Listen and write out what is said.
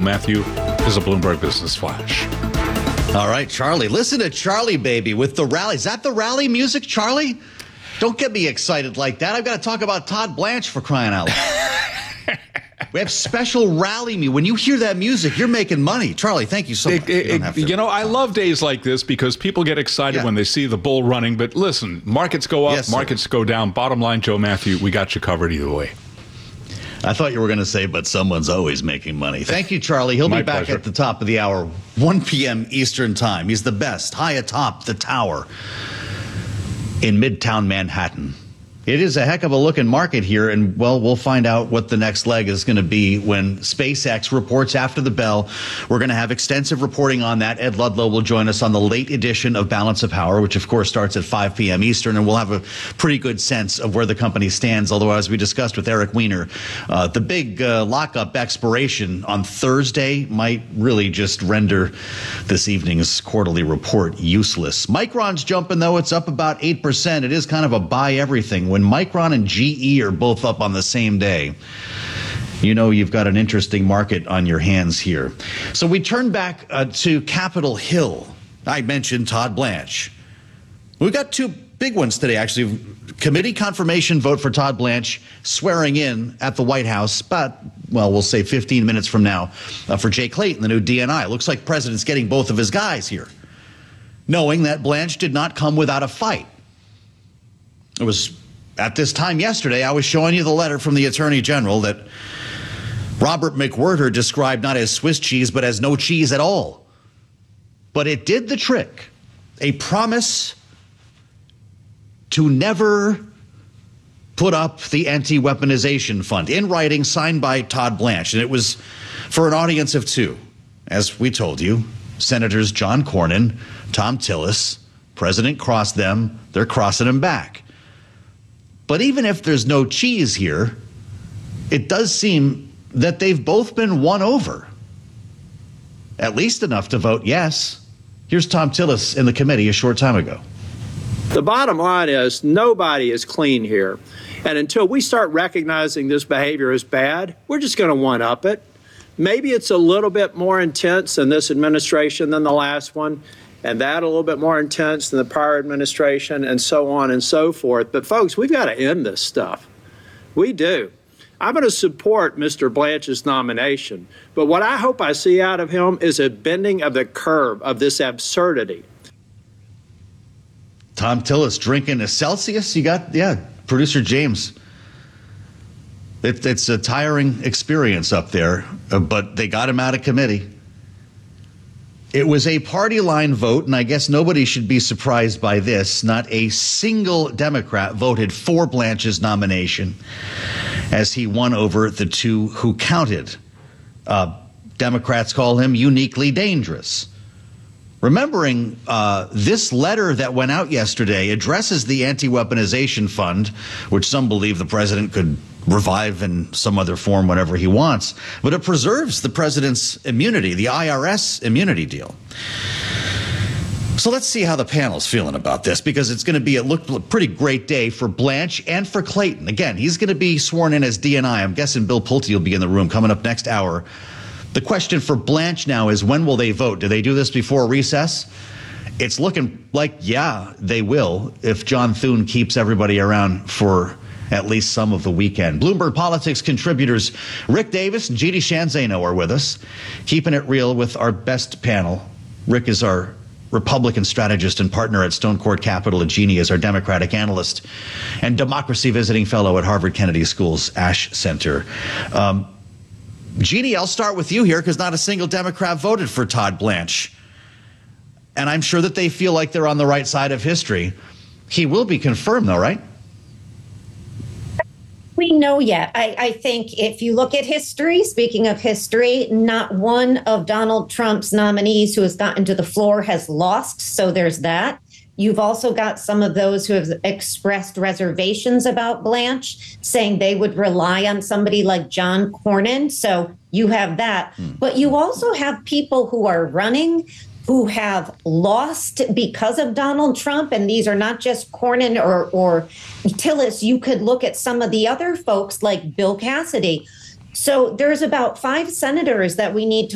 Matthew, is a Bloomberg Business Flash. All right, Charlie. Listen to Charlie, baby, with the rally. Is that the rally music, Charlie? Don't get me excited like that. I've got to talk about Todd Blanche for crying out loud. We have special rally me. When you hear that music, you're making money. Charlie, thank you so much. I love days like this because people get excited when they see the bull running. But listen, markets go up, markets go down. Bottom line, Joe Matthew, we got you covered either way. I thought you were going to say, but someone's always making money. Thank you, Charlie. He'll be back at the top of the hour, 1 p.m. Eastern Time. He's the best, high atop the tower in Midtown Manhattan. It is a heck of a looking market here, and, well, we'll find out what the next leg is going to be when SpaceX reports after the bell. We're going to have extensive reporting on that. Ed Ludlow will join us on the late edition of Balance of Power, which, of course, starts at 5 p.m. Eastern, and we'll have a pretty good sense of where the company stands, although, as we discussed with Eric Weiner, the big lockup expiration on Thursday might really just render this evening's quarterly report useless. Micron's jumping, though. It's up about 8%. It is kind of a buy everything. When Micron and GE are both up on the same day, you know you've got an interesting market on your hands here. So we turn back to Capitol Hill. I mentioned Todd Blanche. We've got two big ones today, actually. Committee confirmation vote for Todd Blanche swearing in at the White House, but, well, we'll say 15 minutes from now for Jay Clayton, the new DNI. Looks like the president's getting both of his guys here, knowing that Blanche did not come without a fight. It was at this time yesterday, I was showing you the letter from the Attorney General that Robert McWhirter described not as Swiss cheese, but as no cheese at all. But it did the trick. A promise to never put up the anti-weaponization fund in writing, signed by Todd Blanche. And it was for an audience of two. As we told you, Senators John Cornyn, Tom Tillis. President crossed them. They're crossing him back. But even if there's no cheese here, it does seem that they've both been won over. At least enough to vote yes. Here's Tom Tillis in the committee a short time ago. The bottom line is nobody is clean here. And until we start recognizing this behavior as bad, we're just going to one-up it. Maybe it's a little bit more intense in this administration than the last one, and that a little bit more intense than the prior administration, and so on and so forth. But, folks, we've got to end this stuff. We do. I'm going to support Mr. Blanche's nomination, but what I hope I see out of him is a bending of the curve of this absurdity. Tom Tillis drinking a Celsius. You got, producer James. It's a tiring experience up there, but they got him out of committee. It was a party line vote, and I guess nobody should be surprised by this. Not a single Democrat voted for Blanche's nomination as he won over the two who counted. Democrats call him uniquely dangerous. Remembering this letter that went out yesterday addresses the anti-weaponization fund, which some believe the president could revive in some other form whenever he wants, but it preserves the president's immunity, the IRS immunity deal. So let's see how the panel's feeling about this, because it's going to be a pretty great day for Blanche and for Clayton. Again, he's going to be sworn in as DNI. I'm guessing Bill Pulte will be in the room coming up next hour. The question for Blanche now is, when will they vote? Do they do this before recess? It's looking like, yeah, they will, if John Thune keeps everybody around for at least some of the weekend. Bloomberg Politics contributors Rick Davis and Gidi Shanzano are with us, keeping it real with our best panel. Rick is our Republican strategist and partner at Stone Court Capital, and Jeannie is our Democratic analyst and democracy visiting fellow at Harvard Kennedy School's Ash Center. Jeannie, I'll start with you here, because not a single Democrat voted for Todd Blanche. And I'm sure that they feel like they're on the right side of history. He will be confirmed, though, right? We know yet. I think if you look at history, speaking of history, not one of Donald Trump's nominees who has gotten to the floor has lost. So there's that. You've also got some of those who have expressed reservations about Blanche, saying they would rely on somebody like John Cornyn. So you have that. But you also have people who are running who have lost because of Donald Trump. And these are not just Cornyn or Tillis. You could look at some of the other folks like Bill Cassidy. So there's about 5 senators that we need to